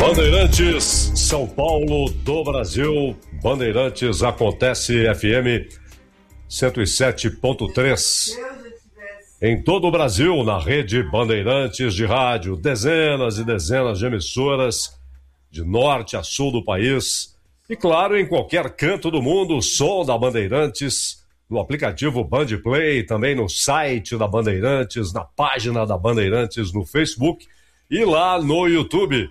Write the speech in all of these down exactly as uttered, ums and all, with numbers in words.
Bandeirantes, São Paulo do Brasil. Bandeirantes acontece F M cento e sete ponto três. Em todo o Brasil, na rede Bandeirantes de rádio, dezenas e dezenas de emissoras, de norte a sul do país. E claro, em qualquer canto do mundo, o som da Bandeirantes, no aplicativo Band Play, também no site da Bandeirantes, na página da Bandeirantes no Facebook e lá no YouTube.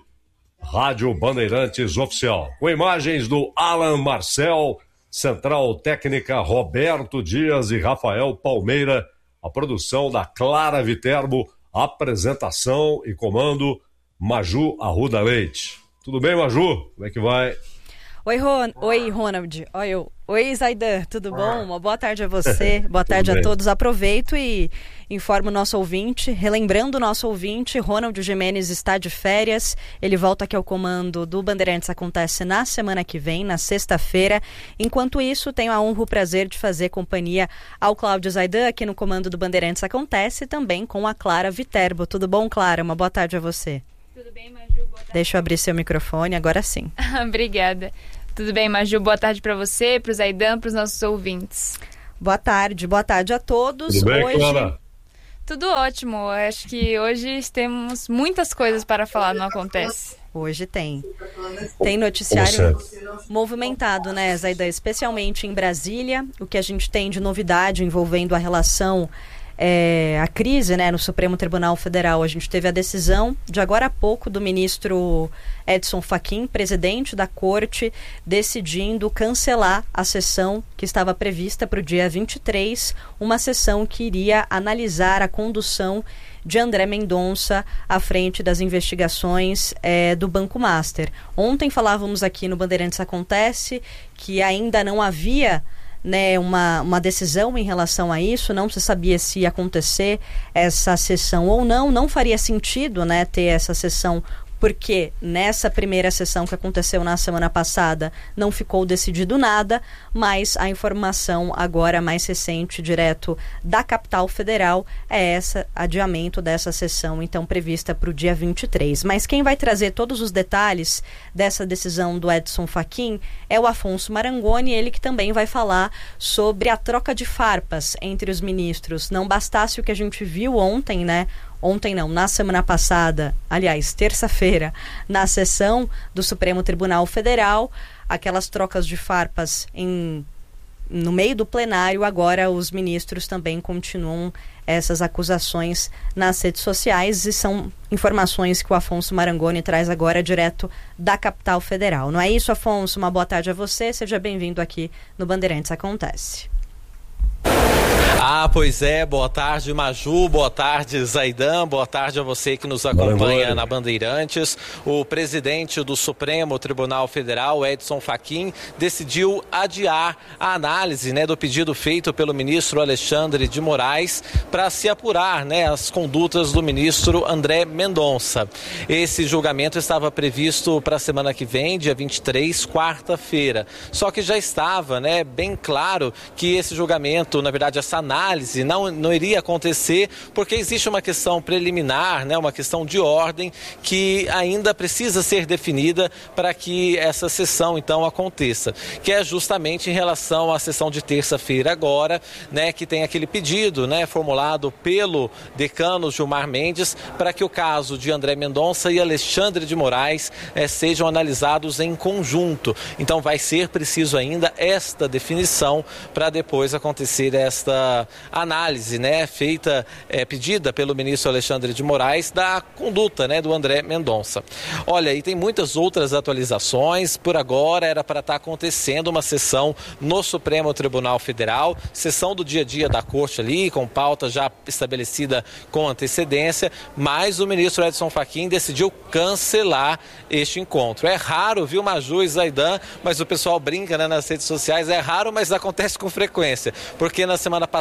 Rádio Bandeirantes Oficial, com imagens do Alan Marcel, Central Técnica Roberto Dias e Rafael Palmeira, a produção da Clara Viterbo, apresentação e comando Maju Arruda Leite. Tudo bem, Maju? Como é que vai? Oi, Ron... Oi Ronald. Oi, eu... Oi, Zaidan. Tudo bom? Uma boa tarde a você. Boa tarde a todos. Aproveito e informo o nosso ouvinte, relembrando o nosso ouvinte, Ronald Gimenez está de férias. Ele volta aqui ao comando do Bandeirantes Acontece na semana que vem, na sexta-feira. Enquanto isso, tenho a honra e o prazer de fazer companhia ao Cláudio Zaidan aqui no comando do Bandeirantes Acontece, também com a Clara Viterbo. Tudo bom, Clara? Uma boa tarde a você. Tudo bem, Maju? Boa tarde. Deixa eu abrir seu microfone, agora sim. Obrigada. Tudo bem, Maju? Boa tarde para você, para o Zaidan, para os nossos ouvintes. Boa tarde, boa tarde a todos. Tudo bem, hoje... Clara? Tudo ótimo. Eu acho que hoje temos muitas coisas para falar, não acontece? Hoje tem. Tem noticiário movimentado, né, Zaidan? Especialmente em Brasília. O que a gente tem de novidade envolvendo a relação... É, a crise, né, no Supremo Tribunal Federal. A gente teve a decisão de agora a pouco do ministro Edson Fachin, presidente da corte, decidindo cancelar a sessão que estava prevista para o dia vinte e três, uma sessão que iria analisar a condução de André Mendonça à frente das investigações é, do Banco Master. Ontem falávamos aqui no Bandeirantes Acontece que ainda não havia... Né, uma, uma decisão em relação a isso, não se sabia se ia acontecer essa sessão ou não, não faria sentido, né, ter essa sessão, porque nessa primeira sessão que aconteceu na semana passada não ficou decidido nada, mas a informação agora mais recente, direto da capital federal, é esse adiamento dessa sessão, então prevista para o dia vinte e três. Mas quem vai trazer todos os detalhes dessa decisão do Edson Fachin é o Afonso Marangoni, ele que também vai falar sobre a troca de farpas entre os ministros. Não bastasse o que a gente viu ontem, né? Ontem não, na semana passada, aliás, terça-feira, na sessão do Supremo Tribunal Federal, aquelas trocas de farpas em, no meio do plenário, agora os ministros também continuam essas acusações nas redes sociais e são informações que o Afonso Marangoni traz agora direto da capital federal. Não é isso, Afonso? Uma boa tarde a você, seja bem-vindo aqui no Bandeirantes Acontece. Ah, pois é, boa tarde, Maju, boa tarde, Zaidan, boa tarde a você que nos acompanha Valeu. na Bandeirantes. O presidente do Supremo Tribunal Federal, Edson Fachin, decidiu adiar a análise, né, do pedido feito pelo ministro Alexandre de Moraes para se apurar, né, as condutas do ministro André Mendonça. Esse julgamento estava previsto para a semana que vem, dia vinte e três, quarta-feira. Só que já estava, né, bem claro que esse julgamento, na verdade, essa análise análise não, não iria acontecer porque existe uma questão preliminar, né, uma questão de ordem que ainda precisa ser definida para que essa sessão então aconteça, que é justamente em relação à sessão de terça-feira agora, né, que tem aquele pedido, né, formulado pelo decano Gilmar Mendes para que o caso de André Mendonça e Alexandre de Moraes eh, sejam analisados em conjunto. Então vai ser preciso ainda esta definição para depois acontecer esta análise, né, feita, é, pedida pelo ministro Alexandre de Moraes da conduta, né, do André Mendonça. Olha, e tem muitas outras atualizações. Por agora era para estar acontecendo uma sessão no Supremo Tribunal Federal, sessão do dia a dia da corte ali, com pauta já estabelecida com antecedência, mas o ministro Edson Fachin decidiu cancelar este encontro. É raro, viu, Maju e Zaidan, mas o pessoal brinca, né, nas redes sociais, é raro, mas acontece com frequência, porque na semana passada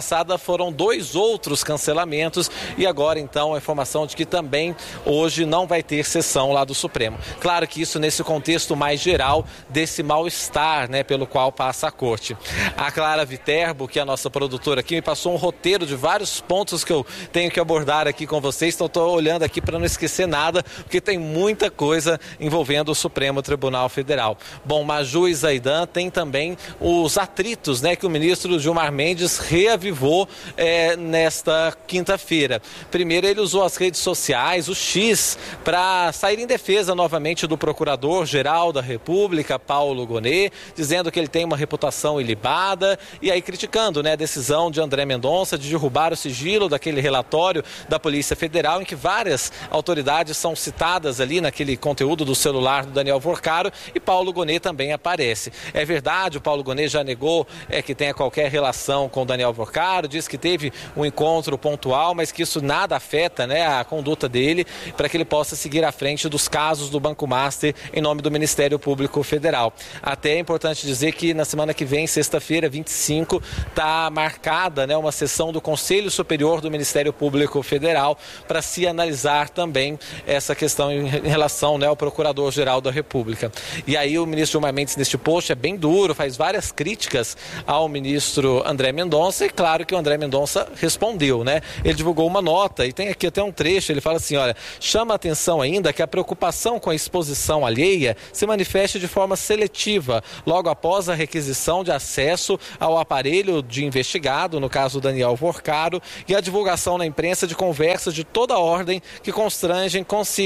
passada foram dois outros cancelamentos e agora então a informação de que também hoje não vai ter sessão lá do Supremo. Claro que isso nesse contexto mais geral desse mal-estar, né, pelo qual passa a corte. A Clara Viterbo, que é a nossa produtora aqui, me passou um roteiro de vários pontos que eu tenho que abordar aqui com vocês, então estou olhando aqui para não esquecer nada, porque tem muita coisa envolvendo o Supremo Tribunal Federal. Bom, Maju e Zaidan tem também os atritos, né, que o ministro Gilmar Mendes reavivou é, nesta quinta-feira. Primeiro ele usou as redes sociais, o X, para sair em defesa novamente do Procurador-Geral da República, Paulo Gonet, dizendo que ele tem uma reputação ilibada e aí criticando, né, a decisão de André Mendonça de derrubar o sigilo daquele relatório da Polícia Federal em que várias autoridades são citadas ali naquele conteúdo do celular do Daniel Vorcaro e Paulo Gonet também aparece. É verdade, o Paulo Gonet já negou é, que tenha qualquer relação com o Daniel Vorcaro, diz que teve um encontro pontual, mas que isso nada afeta, né, a conduta dele para que ele possa seguir à frente dos casos do Banco Master em nome do Ministério Público Federal. Até é importante dizer que na semana que vem, sexta-feira, vinte e cinco, está marcada, né, uma sessão do Conselho Superior do Ministério Público Federal para se analisar também essa questão em relação, né, ao Procurador-Geral da República. E aí o ministro Gilmar Mendes neste post é bem duro, faz várias críticas ao ministro André Mendonça e claro que o André Mendonça respondeu, né? Ele divulgou uma nota e tem aqui até um trecho, ele fala assim, olha, chama a atenção ainda que a preocupação com a exposição alheia se manifeste de forma seletiva, logo após a requisição de acesso ao aparelho de investigado, no caso Daniel Vorcaro, e a divulgação na imprensa de conversas de toda ordem que constrangem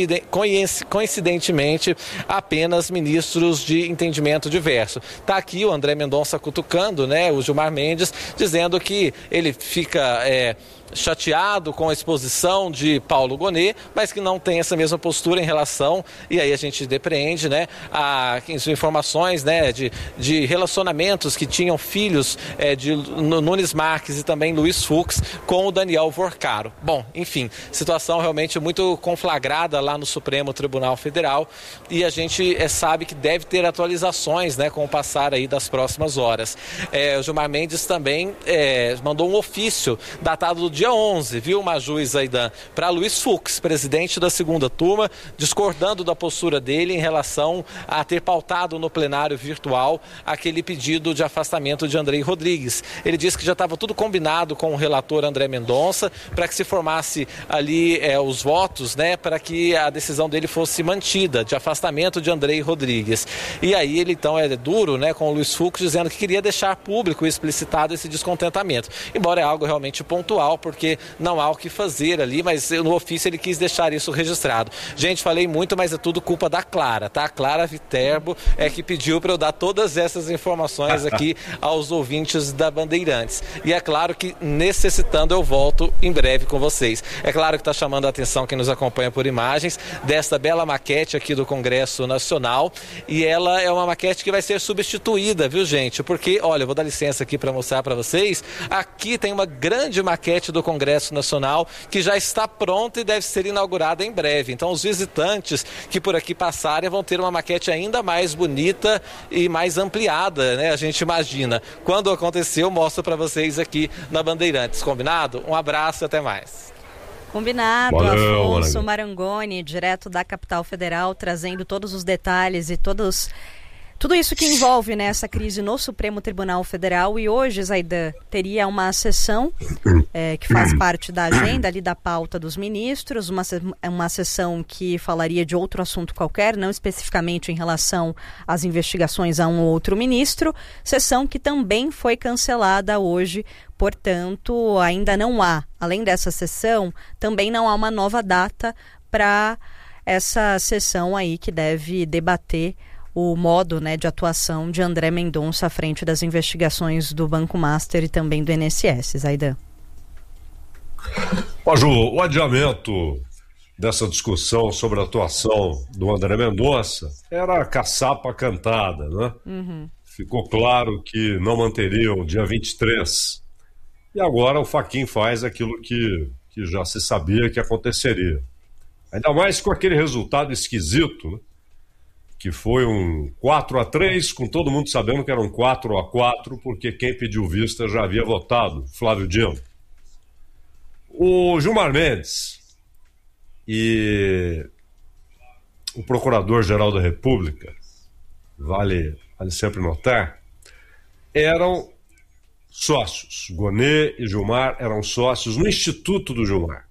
coincidentemente apenas ministros de entendimento diverso. Está aqui o André Mendonça cutucando, né, o Gilmar Mendes, dizendo que ele fica é, chateado com a exposição de Paulo Gonet, mas que não tem essa mesma postura em relação, e aí a gente depreende, né, a, as informações, né, de, de relacionamentos que tinham filhos é, de Nunes Marques e também Luiz Fux com o Daniel Vorcaro. Bom, enfim, situação realmente muito conflagrada lá no Supremo Tribunal Federal e a gente é, sabe que deve ter atualizações, né, com o passar aí das próximas horas. É, o Gilmar Mendes também é, mandou um ofício datado do dia onze, viu, Maju e Zaidan, para Luiz Fux, presidente da segunda turma, discordando da postura dele em relação a ter pautado no plenário virtual aquele pedido de afastamento de Andrei Rodrigues. Ele disse que já estava tudo combinado com o relator André Mendonça para que se formasse ali é, os votos, né, para que a decisão dele fosse mantida, de afastamento de Andrei Rodrigues. E aí ele então é duro, né, com o Luiz Fux, dizendo que queria deixar público e explicitado esse descontentamento, embora é algo realmente pontual, porque não há o que fazer ali, mas no ofício ele quis deixar isso registrado. Gente, falei muito, mas é tudo culpa da Clara, tá? A Clara Viterbo é que pediu para eu dar todas essas informações aqui aos ouvintes da Bandeirantes. E é claro que necessitando eu volto em breve com vocês. É claro que está chamando a atenção quem nos acompanha por imagens desta bela maquete aqui do Congresso Nacional e ela é uma maquete que vai ser substituída, viu, gente? Porque, olha, eu vou dar licença aqui para mostrar para vocês. Aqui tem uma grande maquete do Congresso Nacional que já está pronta e deve ser inaugurada em breve. Então os visitantes que por aqui passarem vão ter uma maquete ainda mais bonita e mais ampliada, né? A gente imagina. Quando aconteceu, eu mostro para vocês aqui na Bandeirantes. Combinado? Um abraço e até mais. Combinado. Valeu, Afonso Marangoni, direto da Capital Federal, trazendo todos os detalhes e todos... Tudo isso que envolve, né, essa crise no Supremo Tribunal Federal. E hoje, Zaidan, teria uma sessão é, que faz parte da agenda ali da pauta dos ministros, uma, uma sessão que falaria de outro assunto qualquer, não especificamente em relação às investigações a um ou outro ministro, sessão que também foi cancelada hoje, portanto, ainda não há, além dessa sessão, também não há uma nova data para essa sessão aí que deve debater o modo, né, de atuação de André Mendonça à frente das investigações do Banco Master e também do I N S S. Zaidan. Maju, o adiamento dessa discussão sobre a atuação do André Mendonça era a caçapa cantada, né? Uhum. Ficou claro que não manteriam o dia vinte e três. E agora o Fachin faz aquilo que, que já se sabia que aconteceria. Ainda mais com aquele resultado esquisito, né? que foi um quatro a três, com todo mundo sabendo que era um quatro a quatro, porque quem pediu vista já havia votado, Flávio Dino. O Gilmar Mendes e o Procurador-Geral da República, vale, vale sempre notar, eram sócios. Gonê e Gilmar eram sócios no Instituto do Gilmar.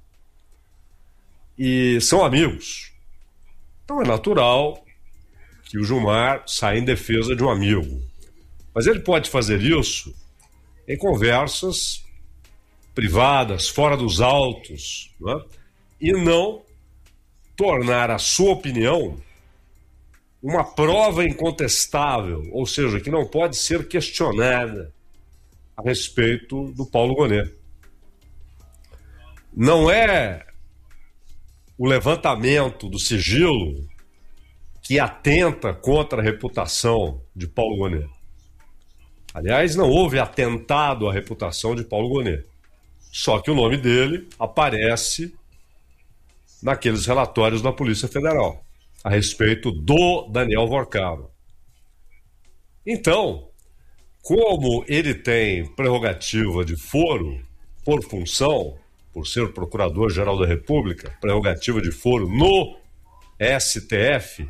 E são amigos. Então é natural que o Gilmar saia em defesa de um amigo. Mas ele pode fazer isso em conversas privadas, fora dos autos, não é? E não tornar a sua opinião uma prova incontestável, ou seja, que não pode ser questionada a respeito do Paulo Gonê. Não é o levantamento do sigilo que atenta contra a reputação de Paulo Gonê. Aliás, não houve atentado à reputação de Paulo Gonê. Só que o nome dele aparece naqueles relatórios da Polícia Federal a respeito do Daniel Vorcaro. Então, como ele tem prerrogativa de foro por função, por ser Procurador-Geral da República, prerrogativa de foro no S T F,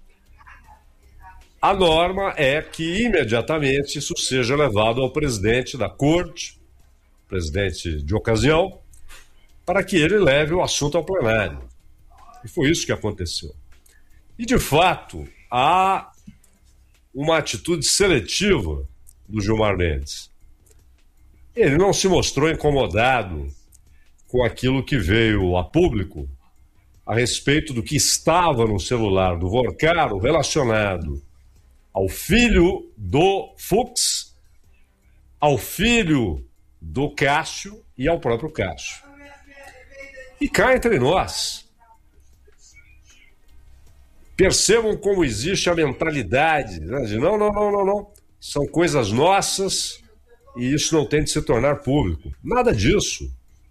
a norma é que imediatamente isso seja levado ao presidente da Corte, presidente de ocasião, para que ele leve o assunto ao plenário. E foi isso que aconteceu. E, de fato, há uma atitude seletiva do Gilmar Mendes. Ele não se mostrou incomodado com aquilo que veio a público a respeito do que estava no celular do Vorcaro relacionado ao filho do Fux, ao filho do Cássio e ao próprio Cássio. E cá entre nós, percebam como existe a mentalidade, né, de não, não, não, não, não, são coisas nossas e isso não tem de se tornar público. Nada disso.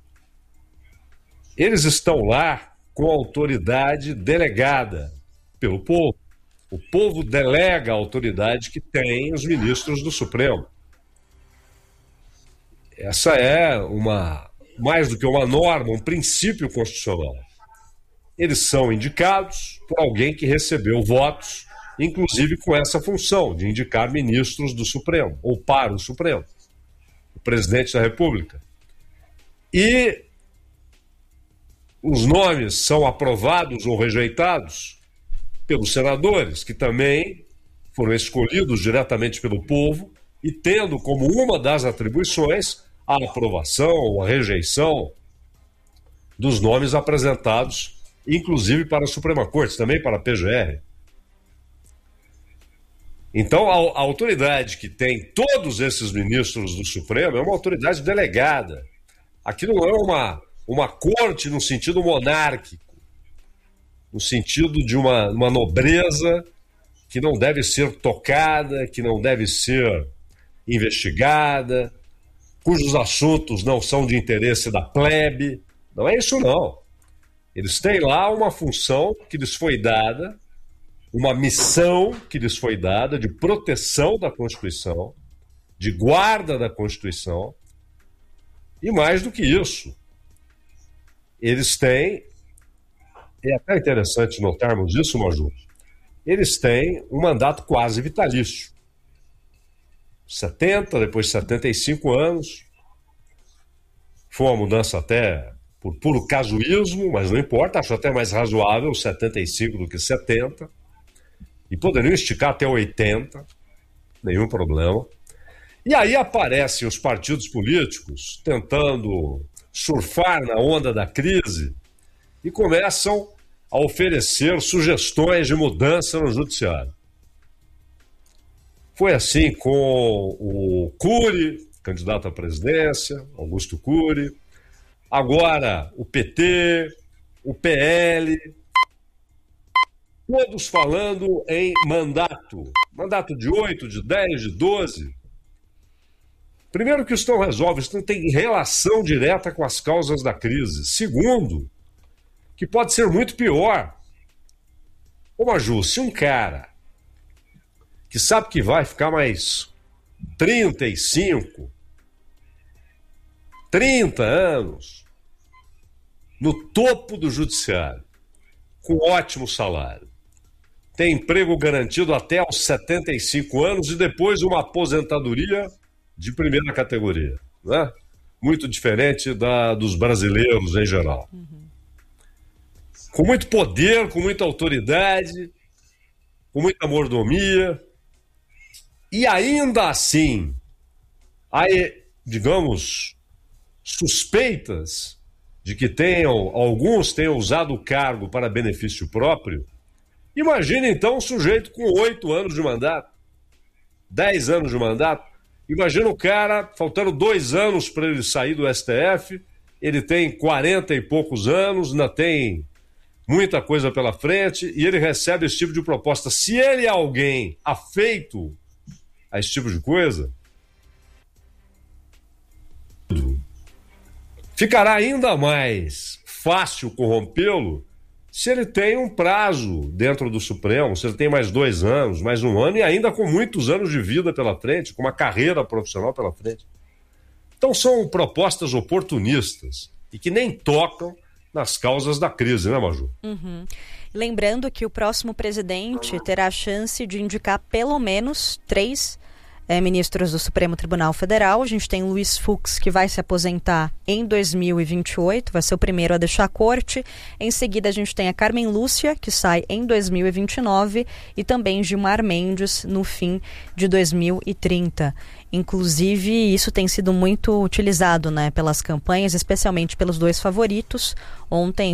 Eles estão lá com a autoridade delegada pelo povo. O povo delega a autoridade que tem os ministros do Supremo. Essa é uma, mais do que uma norma, um princípio constitucional. Eles são indicados por alguém que recebeu votos, inclusive com essa função de indicar ministros do Supremo, ou para o Supremo, o presidente da República. E os nomes são aprovados ou rejeitados pelos senadores, que também foram escolhidos diretamente pelo povo e tendo como uma das atribuições a aprovação ou a rejeição dos nomes apresentados, inclusive para a Suprema Corte, também para a P G R. Então, a, a autoridade que tem todos esses ministros do Supremo é uma autoridade delegada. Aquilo não é uma, uma corte no sentido monárquico, no sentido de uma, uma nobreza que não deve ser tocada, que não deve ser investigada, cujos assuntos não são de interesse da plebe. Não é isso, não. Eles têm lá uma função que lhes foi dada, uma missão que lhes foi dada de proteção da Constituição, de guarda da Constituição, e mais do que isso, eles têm, é até interessante notarmos isso, Maju, eles têm um mandato quase vitalício. setenta, depois setenta e cinco anos, foi uma mudança até por puro casuísmo, mas não importa, acho até mais razoável setenta e cinco do que setenta, e poderiam esticar até oitenta, nenhum problema. E aí aparecem os partidos políticos tentando surfar na onda da crise e começam a oferecer sugestões de mudança no judiciário. Foi assim com o Cury, candidato à presidência, Augusto Cury, agora o P T, o P L, todos falando em mandato, mandato de oito, de dez, de doze. Primeiro, que isso não resolve, isso não tem relação direta com as causas da crise. Segundo, que pode ser muito pior. Ô Maju, se um cara que sabe que vai ficar mais trinta e cinco, trinta anos no topo do judiciário, com ótimo salário, tem emprego garantido até aos setenta e cinco anos e depois uma aposentadoria de primeira categoria, né? Muito diferente da, dos brasileiros em geral. Uhum. Com muito poder, com muita autoridade, com muita mordomia, e ainda assim, há, digamos, suspeitas de que tenham, alguns tenham usado o cargo para benefício próprio. Imagine então um sujeito com oito anos de mandato, dez anos de mandato. Imagina o cara, faltando dois anos para ele sair do S T F, ele tem quarenta e poucos anos, ainda tem muita coisa pela frente, e ele recebe esse tipo de proposta. Se ele é alguém afeito a esse tipo de coisa, ficará ainda mais fácil corrompê-lo se ele tem um prazo dentro do Supremo, se ele tem mais dois anos, mais um ano, e ainda com muitos anos de vida pela frente, com uma carreira profissional pela frente. Então são propostas oportunistas e que nem tocam nas causas da crise, né, Maju? Uhum. Lembrando que o próximo presidente terá a chance de indicar pelo menos três É, ministros do Supremo Tribunal Federal. A gente tem Luiz Fux, que vai se aposentar em dois mil e vinte e oito, vai ser o primeiro a deixar a corte. Em seguida, a gente tem a Carmen Lúcia, que sai em dois mil e vinte e nove, e também Gilmar Mendes no fim de dois mil e trinta. Inclusive, isso tem sido muito utilizado, né, pelas campanhas, especialmente pelos dois favoritos. Ontem